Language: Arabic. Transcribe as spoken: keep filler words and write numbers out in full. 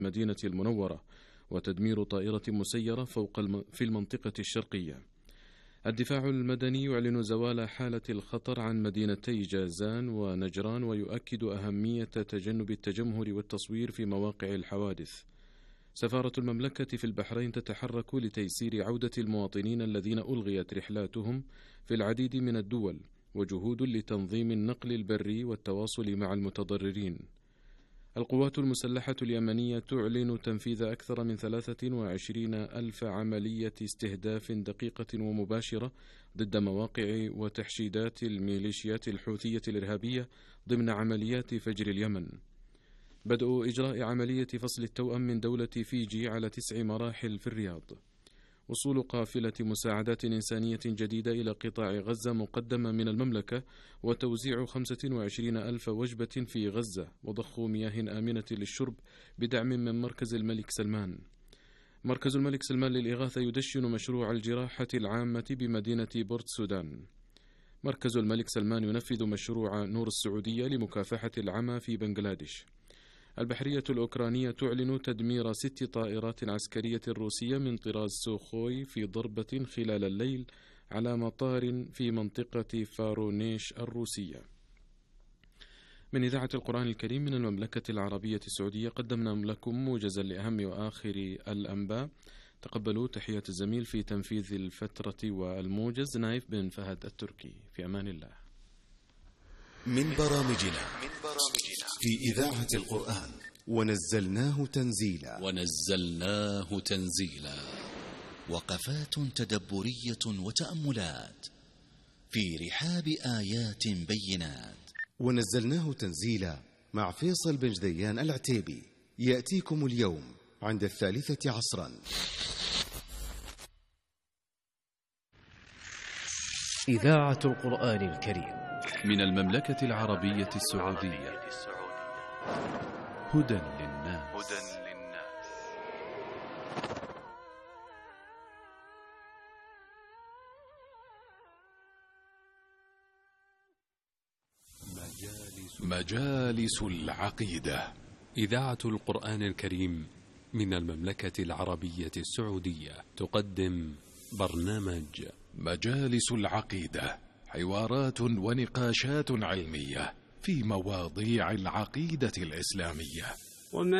المدينة المنورة وتدمير طائرة مسيرة فوق الم... في المنطقة الشرقية. الدفاع المدني يعلن زوال حالة الخطر عن مدينتي جازان ونجران، ويؤكد أهمية تجنب التجمهر والتصوير في مواقع الحوادث. سفارة المملكة في البحرين تتحرك لتيسير عودة المواطنين الذين ألغيت رحلاتهم في العديد من الدول، وجهود لتنظيم النقل البري والتواصل مع المتضررين. القوات المسلحة اليمنية تعلن تنفيذ أكثر من ثلاثة وعشرين ألف عملية استهداف دقيقة ومباشرة ضد مواقع وتحشيدات الميليشيات الحوثية الإرهابية ضمن عمليات فجر اليمن. بدء إجراء عملية فصل التوأم من دولة فيجي على تسع مراحل في الرياض. وصول قافلة مساعدات إنسانية جديدة إلى قطاع غزة مقدمة من المملكة، وتوزيع خمسة وعشرين ألف وجبة في غزة، وضخ مياه آمنة للشرب بدعم من مركز الملك سلمان. مركز الملك سلمان للإغاثة يدشن مشروع الجراحة العامة بمدينة بورت سودان. مركز الملك سلمان ينفذ مشروع نور السعودية لمكافحة العمى في بنغلاديش. البحرية الأوكرانية تعلن تدمير ست طائرات عسكرية روسية من طراز سوخوي في ضربة خلال الليل على مطار في منطقة فارونيش الروسية. من إذاعة القرآن الكريم من المملكة العربية السعودية قدمنا لكم موجزا لأهم وآخر الأنباء. تقبلوا تحيات الزميل في تنفيذ الفترة والموجز نايف بن فهد التركي. في أمان الله. من برامجنا في إذاعة القرآن ونزلناه تنزيلا ونزلناه تنزيلا وقفات تدبرية وتأملات في رحاب آيات بينات. ونزلناه تنزيلا مع فيصل بن جديان العتيبي يأتيكم اليوم عند الثالثة عصرا. إذاعة القرآن الكريم من المملكة العربية السعودية. هدى للناس. مجالس العقيدة. إذاعة القرآن الكريم من المملكة العربية السعودية تقدم برنامج مجالس العقيدة، حوارات ونقاشات علمية في مواضيع العقيدة الإسلامية. وما